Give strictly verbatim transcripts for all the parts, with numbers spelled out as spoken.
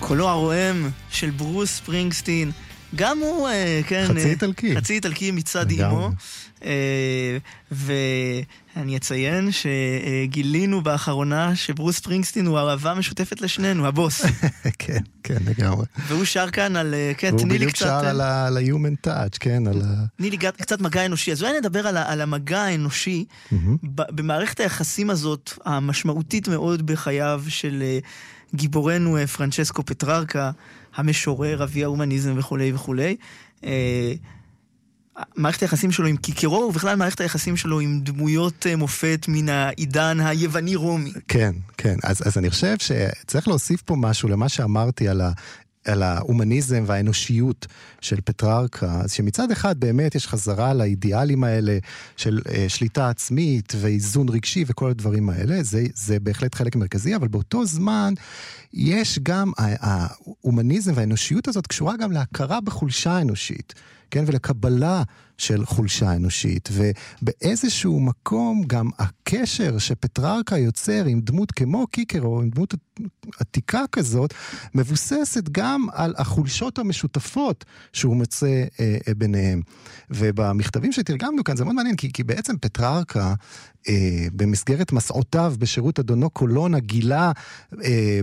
קולו הרועם של ברוס ספרינגסטין, גם הוא, כן, חצי איטלקי. חצי איטלקי מצד אימו, ואני אציין שגילינו באחרונה שברוס ספרינגסטין הוא ערבה משותפת לשנינו, הבוס. כן, כן, לגמרי. והוא שר כאן על, כן, והוא תני לי בדיוק קצת... שר על ה-human touch, כן, על ה... תני לי קצת מגע אנושי. אז אולי נדבר על, על המגע האנושי, במערכת היחסים הזאת, המשמעותית מאוד בחייו של גיבורנו פרנצ'סקו פטררקה, המשורר, אבי ההומניזם וכו' וכו'. מערכת היחסים שלו עם קיקרו, ובכלל מערכת היחסים שלו עם דמויות מופת מן העידן היווני-רומי. כן, כן. אז, אז אני חושב שצריך להוסיף פה משהו למה שאמרתי על ה... על ההומניזם והאנושיות של פטררקה, אז שמצד אחד באמת יש חזרה לאידיאלים האלה של uh, שליטה עצמית ואיזון רגשי וכל הדברים האלה, זה, זה בהחלט חלק מרכזי, אבל באותו זמן יש גם, ההומניזם והאנושיות הזאת קשורה גם להכרה בחולשה אנושית, כן, ולקבלה של חולשה אנושית, ובאיזשהו מקום גם הקשר שפטררקה יוצר עם דמות כמו קיקרו, עם דמות עתיקה כזאת, מבוססת גם על החולשות המשותפות שהוא מצא אה, אה, ביניהם. ובמכתבים שתרגמנו כאן, זה מאוד מעניין, כי, כי בעצם פטררקה, אה, במסגרת מסעותיו בשירות אדונו קולונה, גילה אה,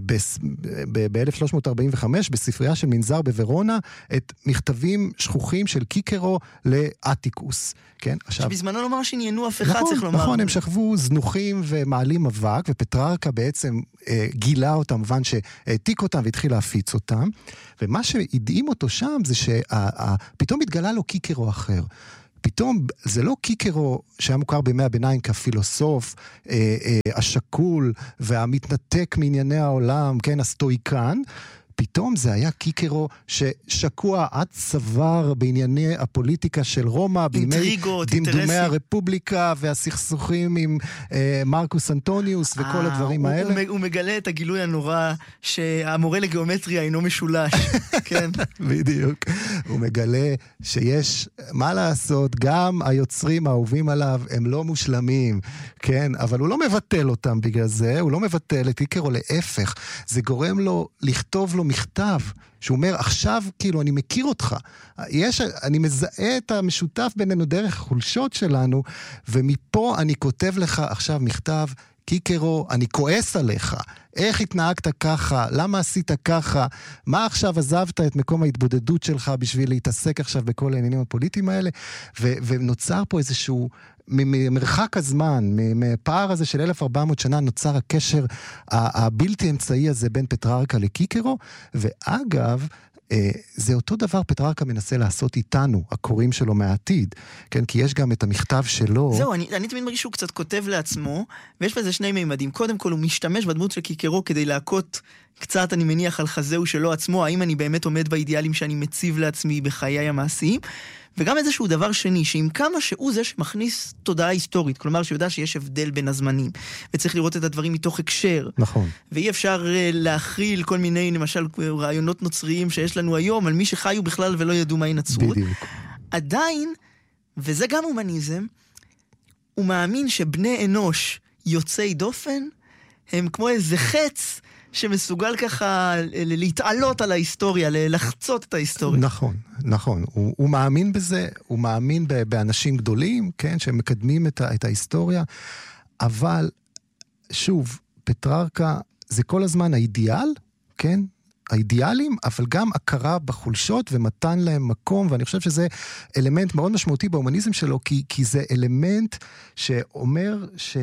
ב-אלף שלוש מאות ארבעים וחמש בספרייה של מנזר בוורונה, את מכתבים שכוחים של קיקרו לאטיקוס. כן? עכשיו, שבזמנו לא ממש עניינו אף אחד, נכון, צריך לומר. נכון, הם שכבו זנוחים ומעלים אבק, ופטררקה בעצם אה, גילה אותם, מובן שהעתיק אותם והתחיל להפיץ אותם, ומה שהדהים אותו שם זה שפתאום התגלה לו קיקרו אחר. פתאום זה לא קיקרו שהיה מוכר בימי הביניים כפילוסוף, אה, אה, השקול והמתנתק מענייני העולם, כן, הסטואיקן, פתאום זה היה קיקרו ששקוע עד צוואר בענייני הפוליטיקה של רומא, בימי דמדומי הרפובליקה והסכסוכים עם אה, מרקוס אנטוניוס וכל 아, הדברים הוא, האלה. הוא, הוא מגלה את הגילוי הנורא שהמורה לגיאומטריה אינו משולש. כן. בדיוק. הוא מגלה שיש, מה לעשות, גם היוצרים האהובים עליו הם לא מושלמים, כן, אבל הוא לא מבטל אותם בגלל זה, הוא לא מבטל את קיקרו, להפך. זה גורם לו לכתוב לו מכתב, שהוא אומר, עכשיו כאילו אני מכיר אותך, יש, אני מזהה את המשותף בינינו דרך החולשות שלנו, ומפה אני כותב לך עכשיו מכתב, קיקרו, אני כועס עליך, איך התנהגת ככה, למה עשית ככה, מה עכשיו עזבת את מקום ההתבודדות שלך בשביל להתעסק עכשיו בכל העניינים הפוליטיים האלה, ו- ונוצר פה איזשהו, ממרחק הזמן, מפער הזה של אלף וארבע מאות שנה, נוצר הקשר הבלתי אמצעי הזה בין פטררקה לקיקרו, ואגב, זה אותו דבר פטררקה מנסה לעשות איתנו, הקוראים שלו מהעתיד, כן, כי יש גם את המכתב שלו. זהו, אני, אני תמיד מרגיש שהוא קצת כותב לעצמו, ויש בזה שני מימדים. קודם כל הוא משתמש בדמות של קיקרו כדי להכות קצת, אני מניח, על חזהו שלו עצמו, האם אני באמת עומד באידיאלים שאני מציב לעצמי בחיי המעשיים, וגם איזשהו דבר שני, שעם כמה שהוא זה שמכניס תודעה היסטורית, כלומר שיודע שיש הבדל בין הזמנים, וצריך לראות את הדברים מתוך הקשר. נכון. ואי אפשר להכיל כל מיני, למשל, רעיונות נוצריים שיש לנו היום, על מי שחיו בכלל ולא ידעו מהי נצרות. בדיוק. עדיין, וזה גם הומניזם, הוא מאמין שבני אנוש יוצאי דופן, הם כמו איזה חץ, שמסוגל ככה להתעלות על ההיסטוריה, לחצות את ההיסטוריה. נכון, נכון. הוא, הוא מאמין בזה, הוא מאמין באנשים גדולים, כן, שמקדמים את, את ההיסטוריה, אבל שוב, פטררקה זה כל הזמן האידיאל, כן, האידיאלים, אבל גם הכרה בחולשות ומתן להם מקום, ואני חושב שזה אלמנט מאוד משמעותי בהומניזם שלו, כי, כי זה אלמנט שאומר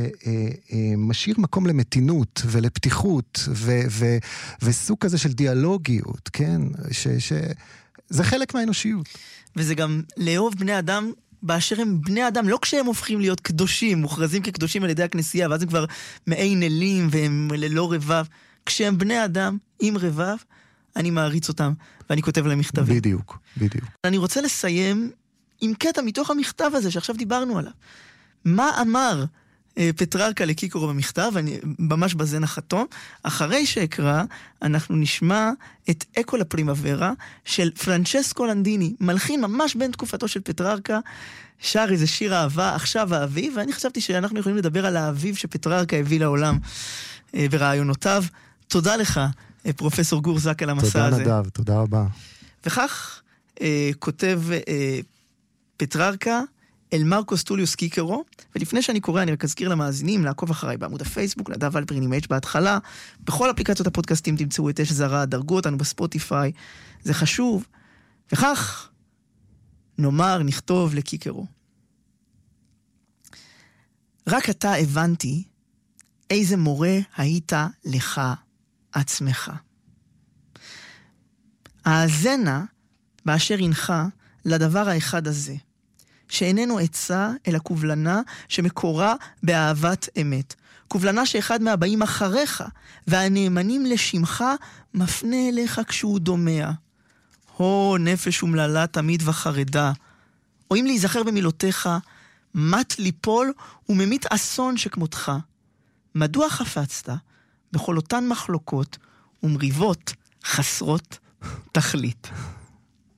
שמשאיר מקום למתינות ולפתיחות ו, ו, וסוג כזה של דיאלוגיות, כן? ש, ש, זה חלק מהאנושיות. וזה גם לאהוב בני אדם באשר הם בני אדם, לא כשהם הופכים להיות קדושים, מוכרזים כקדושים על ידי הכנסייה, ואז הם כבר מעין אלים והם ללא רבב. כשהם בני אדם עם רבב, אני מעריץ אותם, ואני כותב להם מכתבים. בדיוק, בדיוק. אני רוצה לסיים עם קטע מתוך המכתב הזה, שעכשיו דיברנו עליו. מה אמר אה, פטררקה לקיקרו במכתב, אני ממש בזה נחתום, אחרי שאקרא, אנחנו נשמע את אקו לפרימוורה, של פרנצ'סקו לנדיני, מלחין ממש בין תקופתו של פטררקה, שר איזה שיר אהבה, עכשיו האביב, ואני חשבתי שאנחנו יכולים לדבר על האביב שפטררקה הביא לעולם, ברעיונותיו. תודה לך, פרופסור גור זק על המסע תודה הזה. תודה נדב, תודה רבה. וכך אה, כותב אה, פטררקה אל מרקוס טוליוס קיקרו, ולפני שאני קורא אני רק אזכיר למאזינים לעקוב אחריי בעמוד הפייסבוק, נדב אלפרין עם H בהתחלה, בכל אפליקציות הפודקאסטים תמצאו את אש זרה, דרגו אותנו בספוטיפיי, זה חשוב. וכך נאמר, נכתוב לקיקרו. רק אתה הבנתי איזה מורה היית לך עצמך. האזנה באשר אינך לדבר האחד הזה, שאיננו עצה אלא קובלנה שמקורה באהבת אמת. קובלנה שאחד מהבאים אחריך והנאמנים לשמך מפנה אליך כשהוא דומע. הו נפש ומללה תמיד וחרדה. או אם להיזכר במילותיך, מת ליפול וממית אסון שכמותך. מדוע חפצת בכל אותן מחלוקות ומריבות חסרות תכלית?